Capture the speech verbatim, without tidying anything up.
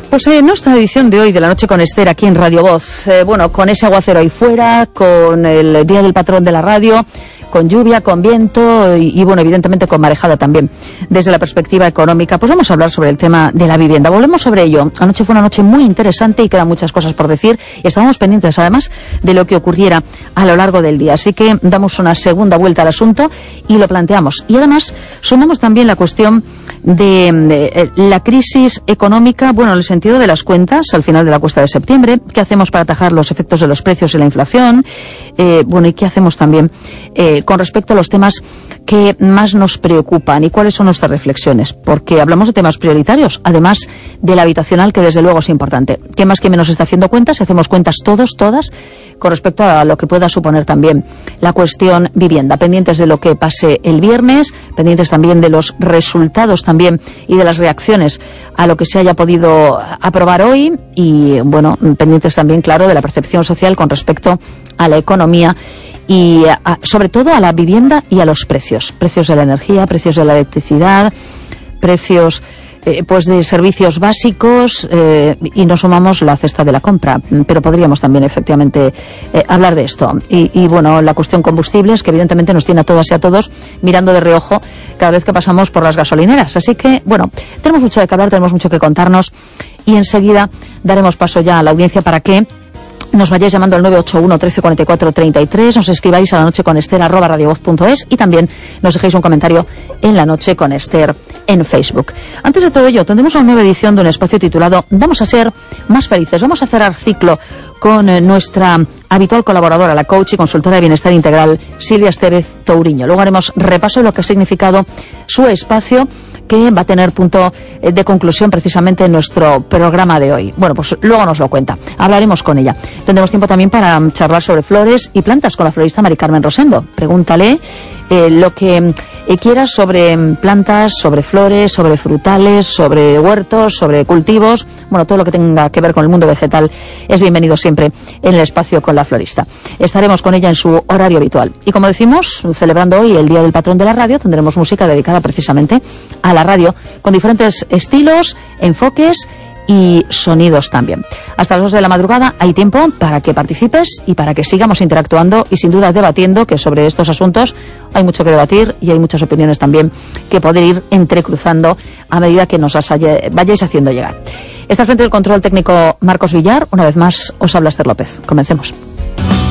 Pues eh, nuestra edición de hoy de La Noche con Esther aquí en Radio Voz. Eh, bueno, con ese aguacero ahí fuera, con el Día del Patrón de la Radio, con lluvia, con viento y, y, bueno, evidentemente con marejada también. Desde la perspectiva económica, pues vamos a hablar sobre el tema de la vivienda. Volvemos sobre ello. Anoche fue una noche muy interesante y quedan muchas cosas por decir y estábamos pendientes además de lo que ocurriera a lo largo del día. Así que damos una segunda vuelta al asunto y lo planteamos. Y además sumamos también la cuestión de, de la crisis económica, bueno, en el sentido de las cuentas al final de la cuesta de septiembre. ¿Qué hacemos para atajar los efectos de los precios y la inflación? Eh, bueno, y qué hacemos también eh, con respecto a los temas que más nos preocupan y cuáles son nuestras reflexiones, porque hablamos de temas prioritarios, además del habitacional, que desde luego es importante. ¿Qué más que menos está haciendo cuentas? Si hacemos cuentas todos, todas, con respecto a lo que pueda suponer también la cuestión vivienda. Pendientes de lo que pase el viernes, pendientes también de los resultados también y de las reacciones a lo que se haya podido aprobar hoy y, bueno, pendientes también, claro, de la percepción social con respecto a la economía y a, sobre todo a la vivienda y a los precios. Precios de la energía, precios de la electricidad, precios eh, pues de servicios básicos eh, y nos sumamos la cesta de la compra. Pero podríamos también efectivamente eh, hablar de esto. Y, y bueno, la cuestión combustibles, que evidentemente nos tiene a todas y a todos mirando de reojo cada vez que pasamos por las gasolineras. Así que, bueno, tenemos mucho de qué hablar, tenemos mucho que contarnos y enseguida daremos paso ya a la audiencia para que nos vayáis llamando al nueve ocho uno, trece, cuarenta y cuatro, treinta y tres, nos escribáis a la noche con Esther arroba radiovoz punto es y también nos dejéis un comentario en La Noche con Esther en Facebook. Antes de todo ello, tendremos una nueva edición de un espacio titulado Vamos a ser más felices. Vamos a cerrar ciclo con eh, nuestra habitual colaboradora, la coach y consultora de bienestar integral, Silvia Estevez Touriño. Luego haremos repaso de lo que ha significado su espacio, que va a tener punto de conclusión precisamente en nuestro programa de hoy. Bueno, pues luego nos lo cuenta. Hablaremos con ella. Tendremos tiempo también para charlar sobre flores y plantas con la florista Mari Carmen Rosendo. Pregúntale eh, lo que eh, quieras sobre plantas, sobre flores, sobre frutales, sobre huertos, sobre cultivos. Bueno, todo lo que tenga que ver con el mundo vegetal es bienvenido siempre en el espacio con la florista. Estaremos con ella en su horario habitual. Y como decimos, celebrando hoy el Día del Patrón de la Radio, tendremos música dedicada precisamente a la radio, con diferentes estilos, enfoques y sonidos también. Hasta las dos de la madrugada hay tiempo para que participes y para que sigamos interactuando y sin duda debatiendo, que sobre estos asuntos hay mucho que debatir y hay muchas opiniones también que poder ir entrecruzando a medida que nos vayáis haciendo llegar. Está al frente del control técnico Marcos Villar. Una vez más os habla Esther López. Comencemos.